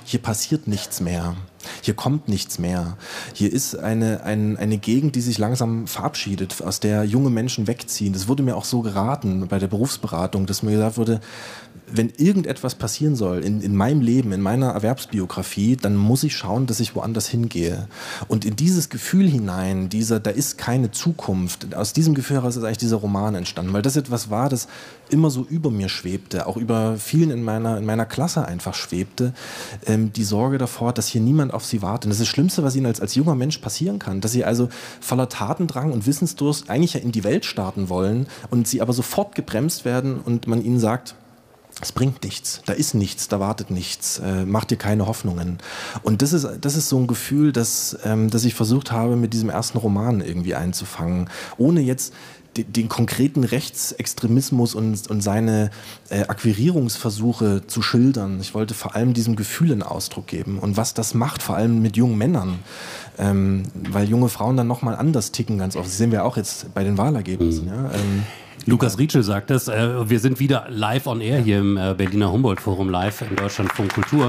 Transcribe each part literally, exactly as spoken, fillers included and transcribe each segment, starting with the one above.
hier passiert nichts mehr. Hier kommt nichts mehr. Hier ist eine, ein, eine Gegend, die sich langsam verabschiedet, aus der junge Menschen wegziehen. Das wurde mir auch so geraten bei der Berufsberatung, dass mir gesagt wurde, wenn irgendetwas passieren soll in, in meinem Leben, in meiner Erwerbsbiografie, dann muss ich schauen, dass ich woanders hingehe. Und in dieses Gefühl hinein, dieser, da ist keine Zukunft, aus diesem Gefühl heraus ist eigentlich dieser Roman entstanden, weil das etwas war, das immer so über mir schwebte, auch über vielen in meiner, in meiner Klasse einfach schwebte, ähm, die Sorge davor, dass hier niemand auf sie wartet. Und das ist das Schlimmste, was ihnen als, als junger Mensch passieren kann, dass sie also voller Tatendrang und Wissensdurst eigentlich ja in die Welt starten wollen und sie aber sofort gebremst werden und man ihnen sagt, es bringt nichts, da ist nichts, da wartet nichts, äh, mach dir keine Hoffnungen. Und das ist, das ist so ein Gefühl, das, ähm, das ich versucht habe, mit diesem ersten Roman irgendwie einzufangen, ohne jetzt den, den konkreten Rechtsextremismus und, und seine äh, Akquirierungsversuche zu schildern. Ich wollte vor allem diesem Gefühl einen Ausdruck geben und was das macht, vor allem mit jungen Männern, ähm, weil junge Frauen dann nochmal anders ticken ganz oft. Das sehen wir auch jetzt bei den Wahlergebnissen. Mhm. Ja, ähm, Lukas Rietschel sagt es, äh, wir sind wieder live on air hier im äh, Berliner Humboldt-Forum, live in Deutschlandfunk Kultur.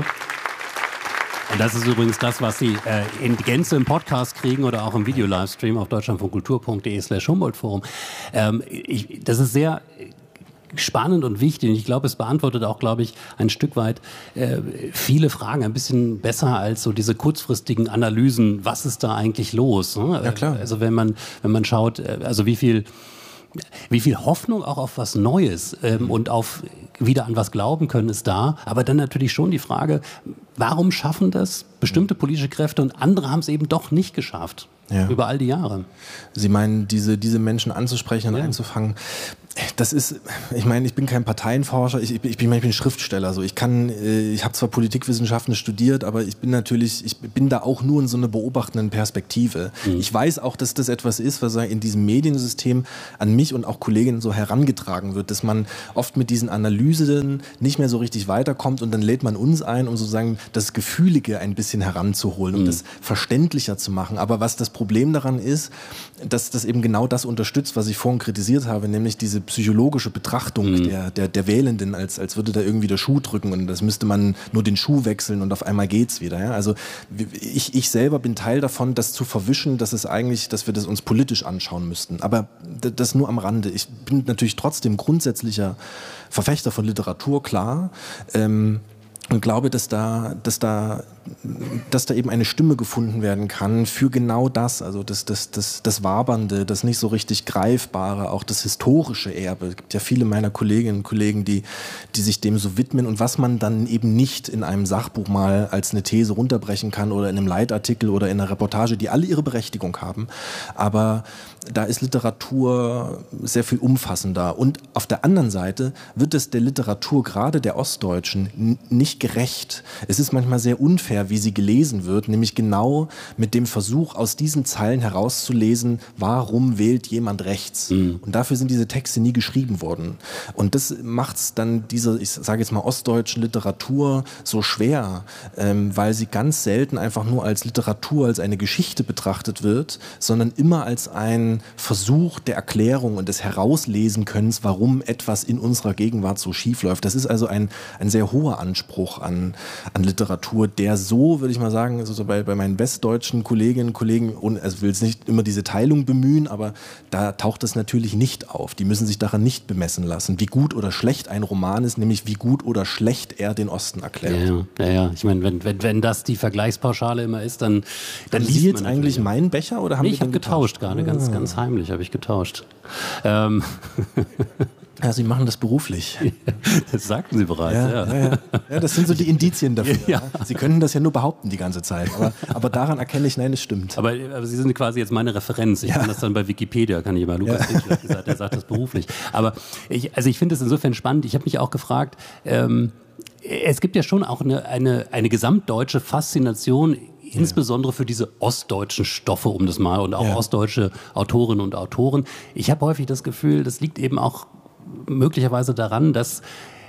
Und das ist übrigens das, was Sie äh, in Gänze im Podcast kriegen oder auch im Video-Livestream auf deutschlandfunkkultur.de slash Humboldt-Forum. Ähm, ich, das ist sehr spannend und wichtig und ich glaube, es beantwortet auch, glaube ich, ein Stück weit äh, viele Fragen ein bisschen besser als so diese kurzfristigen Analysen, was ist da eigentlich los? Ne? Ja, klar. Also wenn man, wenn man schaut, äh, also wie viel Wie viel Hoffnung auch auf was Neues ähm, und auf wieder an was glauben können ist da. Aber dann natürlich schon die Frage, warum schaffen das bestimmte politische Kräfte und andere haben es eben doch nicht geschafft? Ja. Über all die Jahre. Sie meinen, diese, diese Menschen anzusprechen und ja. einzufangen. Das ist, ich meine, ich bin kein Parteienforscher, ich, ich, bin, ich bin Schriftsteller. So. Ich kann, ich habe zwar Politikwissenschaften studiert, aber ich bin natürlich, ich bin da auch nur in so einer beobachtenden Perspektive. Mhm. Ich weiß auch, dass das etwas ist, was in diesem Mediensystem an mich und auch Kolleginnen so herangetragen wird, dass man oft mit diesen Analysen nicht mehr so richtig weiterkommt und dann lädt man uns ein, um sozusagen das Gefühlige ein bisschen heranzuholen, um mhm. das verständlicher zu machen. Aber was das Problem daran ist, dass das eben genau das unterstützt, was ich vorhin kritisiert habe, nämlich diese psychologische Betrachtung mhm. der, der, der Wählenden, als, als würde da irgendwie der Schuh drücken und das müsste man nur den Schuh wechseln und auf einmal geht's wieder. Ja? Also ich, ich selber bin Teil davon, das zu verwischen, dass es eigentlich, dass wir das uns politisch anschauen müssten. Aber das nur am Rande. Ich bin natürlich trotzdem grundsätzlicher Verfechter von Literatur, klar. Ähm, Und glaube, dass da, dass da, dass da eben eine Stimme gefunden werden kann für genau das, also das, das, das, das Wabernde, das nicht so richtig Greifbare, auch das historische Erbe. Es gibt ja viele meiner Kolleginnen und Kollegen, die, die sich dem so widmen und was man dann eben nicht in einem Sachbuch mal als eine These runterbrechen kann oder in einem Leitartikel oder in einer Reportage, die alle ihre Berechtigung haben. Aber da ist Literatur sehr viel umfassender. Und auf der anderen Seite wird es der Literatur, gerade der Ostdeutschen, n- nicht gerecht. Es ist manchmal sehr unfair, wie sie gelesen wird, nämlich genau mit dem Versuch, aus diesen Zeilen herauszulesen, warum wählt jemand rechts. Mhm. Und dafür sind diese Texte nie geschrieben worden. Und das macht es dann dieser, ich sage jetzt mal, ostdeutschen Literatur so schwer, ähm, weil sie ganz selten einfach nur als Literatur, als eine Geschichte betrachtet wird, sondern immer als ein Versuch der Erklärung und des Herauslesen-Könnens, warum etwas in unserer Gegenwart so schief läuft. Das ist also ein, ein sehr hoher Anspruch an, an Literatur, der so, würde ich mal sagen, also so bei, bei meinen westdeutschen Kolleginnen und Kollegen, und, also ich will jetzt nicht immer diese Teilung bemühen, aber da taucht das natürlich nicht auf. Die müssen sich daran nicht bemessen lassen, wie gut oder schlecht ein Roman ist, nämlich wie gut oder schlecht er den Osten erklärt. Ja, ja, ja. Ich meine, wenn, wenn, wenn das die Vergleichspauschale immer ist, dann, dann liest Sie jetzt eigentlich meinen Becher oder haben nee, wir ich habe getauscht gerade, ah. ganz, ganz heimlich habe ich getauscht. Ähm. Ja, Sie machen das beruflich. Das sagten Sie bereits, ja. Ja, ja, ja. ja das sind so die Indizien dafür. Ja. Ja. Sie können das ja nur behaupten die ganze Zeit, aber, aber daran erkenne ich, nein, es stimmt. Aber, aber Sie sind quasi jetzt meine Referenz. Ich ja. kann das dann bei Wikipedia, kann ich mal, Lukas ja. hat gesagt, der sagt das beruflich. Aber ich, also ich finde es insofern spannend. Ich habe mich auch gefragt, ähm, es gibt ja schon auch eine, eine, eine gesamtdeutsche Faszination, insbesondere für diese ostdeutschen Stoffe, um das mal, und auch ja. ostdeutsche Autorinnen und Autoren. Ich habe häufig das Gefühl, das liegt eben auch möglicherweise daran, dass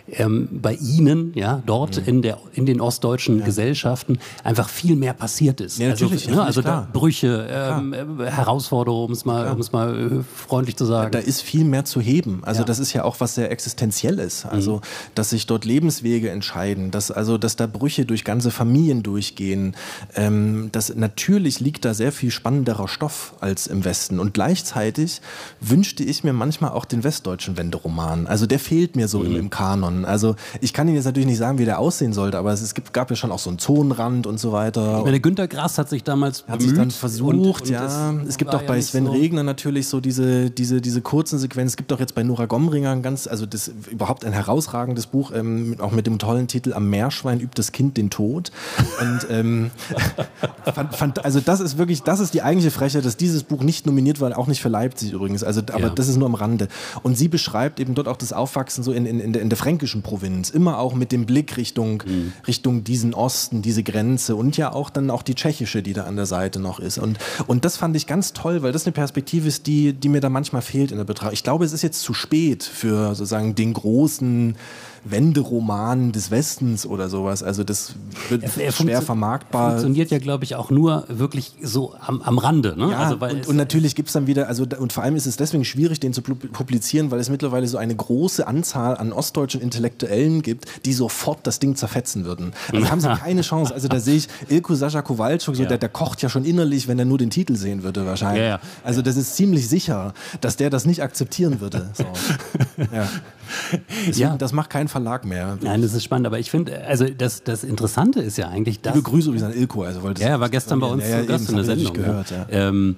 ähm, bei Ihnen, ja, dort mhm. in, der, in den ostdeutschen ja. Gesellschaften einfach viel mehr passiert ist. Ja, also natürlich, ne, also klar. da Brüche, ähm, Herausforderungen, um es mal, um es mal äh, freundlich zu sagen. Da ist viel mehr zu heben. Also ja. das ist ja auch was sehr existenziell ist. Also mhm. dass sich dort Lebenswege entscheiden, dass also dass da Brüche durch ganze Familien durchgehen. Ähm, das natürlich liegt da sehr viel spannenderer Stoff als im Westen. Und gleichzeitig wünschte ich mir manchmal auch den westdeutschen Wenderoman. Also der fehlt mir so mhm. im, im Kanon. Also ich kann Ihnen jetzt natürlich nicht sagen, wie der aussehen sollte, aber es, es gibt, gab ja schon auch so einen Zonenrand und so weiter. Ich meine, Günter Grass hat sich damals hat bemüht sich dann versucht, und, und ja. Es gibt auch bei Sven so Regner natürlich so diese, diese, diese kurzen Sequenzen. Es gibt auch jetzt bei Nora Gomringer ein ganz, also das überhaupt ein herausragendes Buch, ähm, auch mit dem tollen Titel Am Meerschwein übt das Kind den Tod. Und ähm, fand, fand, also das ist wirklich, das ist die eigentliche Frechheit, dass dieses Buch nicht nominiert war, auch nicht für Leipzig übrigens. Also, aber ja. das ist nur am Rande. Und sie beschreibt eben dort auch das Aufwachsen so in, in, in, der, in der fränkischen Provinz, immer auch mit dem Blick Richtung, mhm. Richtung diesen Osten, diese Grenze und ja auch dann auch die tschechische, die da an der Seite noch ist. Und, und das fand ich ganz toll, weil das eine Perspektive ist, die, die mir da manchmal fehlt in der Betrachtung. Ich glaube, es ist jetzt zu spät für sozusagen den großen Wenderoman des Westens oder sowas. Also das wird er, er schwer vermarktbar. Funktioniert ja, glaube ich, auch nur wirklich so am, am Rande. Ne? Ja, also, weil und, und natürlich gibt es dann wieder, also und vor allem ist es deswegen schwierig, den zu publizieren, weil es mittlerweile so eine große Anzahl an ostdeutschen Intellektuellen gibt, die sofort das Ding zerfetzen würden. Also haben sie keine Chance. Also da sehe ich Ilko Sascha Kowalczuk, so, ja. der, der kocht ja schon innerlich, wenn er nur den Titel sehen würde wahrscheinlich. Ja, ja. Also das ist ziemlich sicher, dass der das nicht akzeptieren würde. So. Ja. Deswegen, ja. Das macht kein Verlag mehr. Nein, das ist spannend, aber ich finde, also das, das Interessante ist ja eigentlich, dass... Liebe Grüße übrigens an Ilko. Also, weil das ja, er war gestern bei uns ja, ja, zu Gast in der Sendung. Gehört, ja. ähm,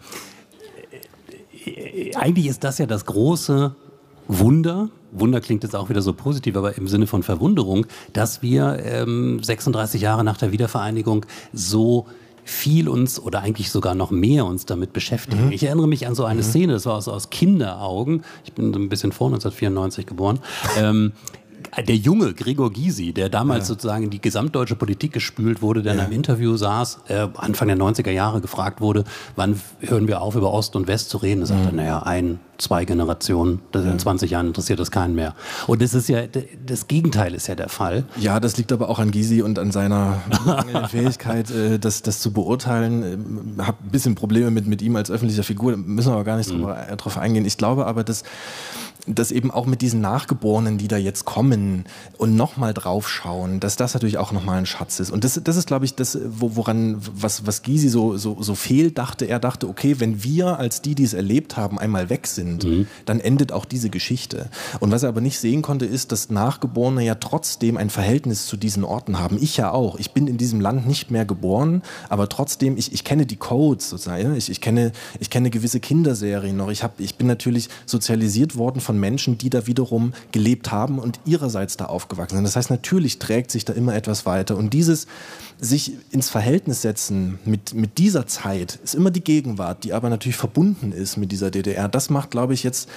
äh, eigentlich ist das ja das große Wunder, Wunder klingt jetzt auch wieder so positiv, aber im Sinne von Verwunderung, dass wir ähm, sechsunddreißig Jahre nach der Wiedervereinigung so viel uns oder eigentlich sogar noch mehr uns damit beschäftigen. Mhm. Ich erinnere mich an so eine mhm. Szene, das war aus, aus Kinderaugen, ich bin so ein bisschen vor neunzehnhundertvierundneunzig geboren, ähm, der junge Gregor Gysi, der damals ja. sozusagen in die gesamtdeutsche Politik gespült wurde, der ja. in einem Interview saß, äh, Anfang der neunziger Jahre gefragt wurde, wann hören wir auf, über Ost und West zu reden? Er sagte, mhm. naja, ein, zwei Generationen, das ja. in zwanzig Jahren interessiert das keinen mehr. Und das ist ja, das Gegenteil ist ja der Fall. Ja, das liegt aber auch an Gysi und an seiner Fähigkeit, äh, das, das zu beurteilen. Ich habe ein bisschen Probleme mit, mit ihm als öffentlicher Figur, da müssen wir aber gar nicht mhm. drauf, drauf eingehen. Ich glaube aber, dass dass eben auch mit diesen Nachgeborenen, die da jetzt kommen und nochmal draufschauen, dass das natürlich auch nochmal ein Schatz ist. Und das, das ist, glaube ich, das, woran, was, was Gysi so, so, so fehlt, dachte er, dachte, okay, wenn wir als die, die es erlebt haben, einmal weg sind, mhm. dann endet auch diese Geschichte. Und was er aber nicht sehen konnte, ist, dass Nachgeborene ja trotzdem ein Verhältnis zu diesen Orten haben. Ich ja auch. Ich bin in diesem Land nicht mehr geboren, aber trotzdem, ich, ich kenne die Codes sozusagen. Ich, ich, kenne, ich kenne gewisse Kinderserien noch. Ich, hab, ich bin natürlich sozialisiert worden von Menschen, die da wiederum gelebt haben und ihrerseits da aufgewachsen sind. Das heißt, natürlich trägt sich da immer etwas weiter. Und dieses sich ins Verhältnis setzen mit, mit dieser Zeit ist immer die Gegenwart, die aber natürlich verbunden ist mit dieser D D R. Das macht, glaube ich, jetzt,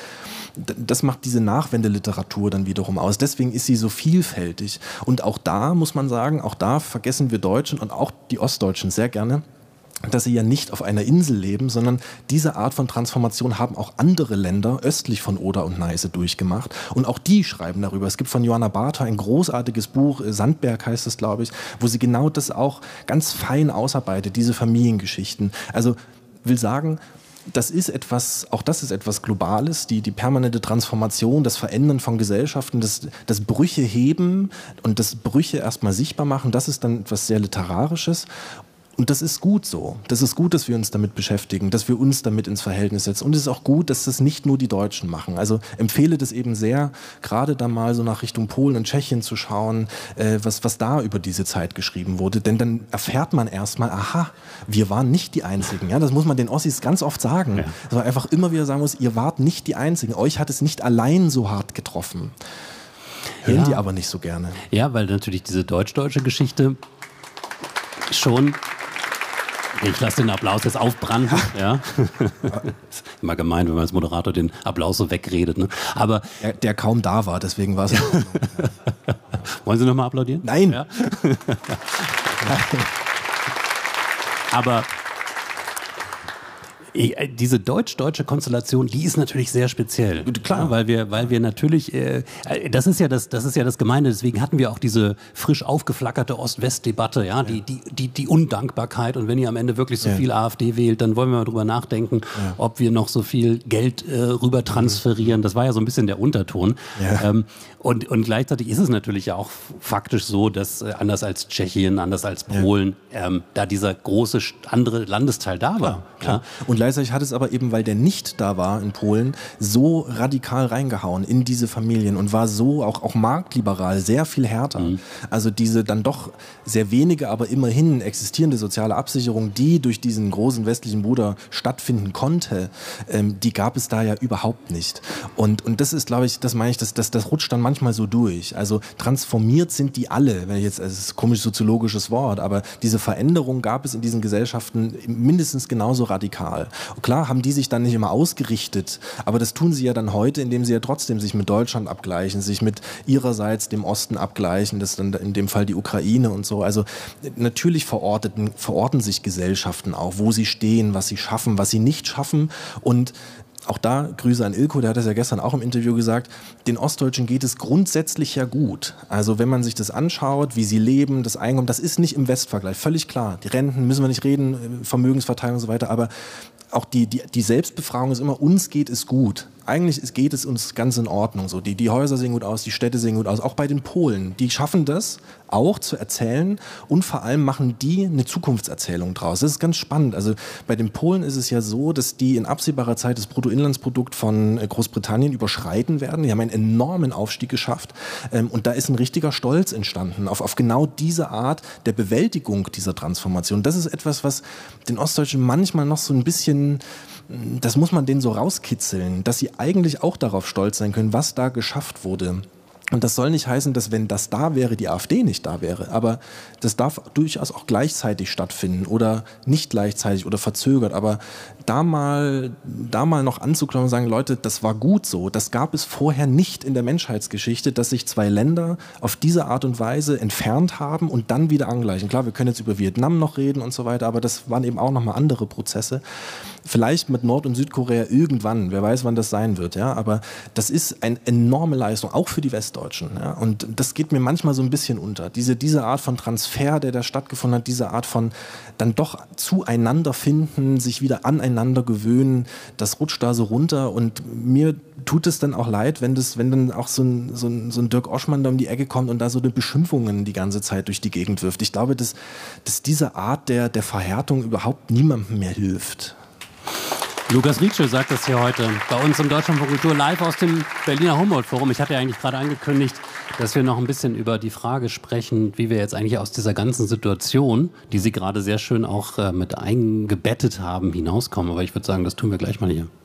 das macht diese Nachwendeliteratur dann wiederum aus. Deswegen ist sie so vielfältig. Und auch da muss man sagen, auch da vergessen wir Deutschen und auch die Ostdeutschen sehr gerne, dass sie ja nicht auf einer Insel leben, sondern diese Art von Transformation haben auch andere Länder östlich von Oder und Neiße durchgemacht. Und auch die schreiben darüber. Es gibt von Johanna Bartha ein großartiges Buch, Sandberg heißt es, glaube ich, wo sie genau das auch ganz fein ausarbeitet, diese Familiengeschichten. Also will sagen, das ist etwas, auch das ist etwas Globales, die, die permanente Transformation, das Verändern von Gesellschaften, das, das Brüche heben und das Brüche erstmal sichtbar machen, das ist dann etwas sehr Literarisches. Und das ist gut so. Das ist gut, dass wir uns damit beschäftigen, dass wir uns damit ins Verhältnis setzen. Und es ist auch gut, dass das nicht nur die Deutschen machen. Also empfehle das eben sehr, gerade da mal so nach Richtung Polen und Tschechien zu schauen, äh, was, was da über diese Zeit geschrieben wurde. Denn dann erfährt man erstmal, aha, wir waren nicht die Einzigen. Ja, das muss man den Ossis ganz oft sagen. Ja. Dass man einfach immer wieder sagen muss, ihr wart nicht die Einzigen. Euch hat es nicht allein so hart getroffen. Hören ja. die aber nicht so gerne. Ja, weil natürlich diese deutsch-deutsche Geschichte schon... Ich lasse den Applaus jetzt aufbranden. Ja. Ist immer gemein, wenn man als Moderator den Applaus so wegredet. Ne? Aber der, der kaum da war, deswegen war es. Wollen Sie nochmal applaudieren? Nein. Ja? Aber Diese deutsch-deutsche Konstellation, die ist natürlich sehr speziell. Klar. Ja, weil wir, weil wir natürlich, äh, das ist ja das, das ist ja das Gemeine, deswegen hatten wir auch diese frisch aufgeflackerte Ost-West-Debatte, ja, die, die, die, die Undankbarkeit. Und wenn ihr am Ende wirklich so ja. viel AfD wählt, dann wollen wir mal drüber nachdenken, ja. ob wir noch so viel Geld äh, rüber transferieren. Das war ja so ein bisschen der Unterton. Ja. Ähm, und, und gleichzeitig ist es natürlich ja auch faktisch so, dass äh, anders als Tschechien, anders als Polen, ja. ähm, da dieser große andere Landesteil da war. Klar, klar. Ja. Und gleichzeitig hat es aber eben, weil der nicht da war in Polen, so radikal reingehauen in diese Familien und war so auch, auch marktliberal, sehr viel härter. Mhm. Also diese dann doch sehr wenige, aber immerhin existierende soziale Absicherung, die durch diesen großen westlichen Bruder stattfinden konnte, ähm, die gab es da ja überhaupt nicht. Und, und das ist, glaube ich, das meine ich, das, das, das rutscht dann manchmal so durch. Also transformiert sind die alle, wenn ich jetzt, es ist ein komisch soziologisches Wort, aber diese Veränderung gab es in diesen Gesellschaften mindestens genauso radikal. Und klar haben die sich dann nicht immer ausgerichtet, aber das tun sie ja dann heute, indem sie ja trotzdem sich mit Deutschland abgleichen, sich mit ihrerseits dem Osten abgleichen, das ist dann in dem Fall die Ukraine und so. Also natürlich verorten, verorten sich Gesellschaften auch, wo sie stehen, was sie schaffen, was sie nicht schaffen. Und auch da, Grüße an Ilko, der hat das ja gestern auch im Interview gesagt, den Ostdeutschen geht es grundsätzlich ja gut. Also wenn man sich das anschaut, wie sie leben, das Einkommen, das ist nicht im Westvergleich, völlig klar. Die Renten müssen wir nicht reden, Vermögensverteilung und so weiter, aber auch die, die, die Selbstbefragung ist immer, uns geht es gut. Eigentlich ist, geht es uns ganz in Ordnung. So, die, die Häuser sehen gut aus, die Städte sehen gut aus, auch bei den Polen. Die schaffen das auch zu erzählen und vor allem machen die eine Zukunftserzählung draus. Das ist ganz spannend. Also bei den Polen ist es ja so, dass die in absehbarer Zeit das Bruttoinlandsprodukt von Großbritannien überschreiten werden. Die haben einen enormen Aufstieg geschafft und da ist ein richtiger Stolz entstanden auf, auf genau diese Art der Bewältigung dieser Transformation. Das ist etwas, was den Ostdeutschen manchmal noch so ein bisschen, das muss man denen so rauskitzeln, dass sie eigentlich auch darauf stolz sein können, was da geschafft wurde. Und das soll nicht heißen, dass wenn das da wäre, die AfD nicht da wäre. Aber das darf durchaus auch gleichzeitig stattfinden oder nicht gleichzeitig oder verzögert. Aber da mal, da mal noch anzuklauen und sagen, Leute, das war gut so. Das gab es vorher nicht in der Menschheitsgeschichte, dass sich zwei Länder auf diese Art und Weise entfernt haben und dann wieder angleichen. Klar, wir können jetzt über Vietnam noch reden und so weiter, aber das waren eben auch nochmal andere Prozesse. Vielleicht mit Nord- und Südkorea irgendwann, wer weiß, wann das sein wird. Ja? Aber das ist eine enorme Leistung, auch für die Westdeutschen. Ja? Und das geht mir manchmal so ein bisschen unter. Diese, diese Art von Transfer, der da stattgefunden hat, diese Art von dann doch zueinander finden, sich wieder aneinander gewöhnen, das rutscht da so runter. Und mir tut es dann auch leid, wenn, das, wenn dann auch so ein, so, ein, so ein Dirk Oschmann da um die Ecke kommt und da so eine Beschimpfungen die ganze Zeit durch die Gegend wirft. Ich glaube, dass, dass diese Art der, der Verhärtung überhaupt niemandem mehr hilft. Lukas Rietschel sagt das hier heute bei uns im Deutschlandfunk Kultur live aus dem Berliner Humboldt-Forum. Ich hatte ja eigentlich gerade angekündigt, dass wir noch ein bisschen über die Frage sprechen, wie wir jetzt eigentlich aus dieser ganzen Situation, die Sie gerade sehr schön auch äh, mit eingebettet haben, hinauskommen. Aber ich würde sagen, das tun wir gleich mal hier.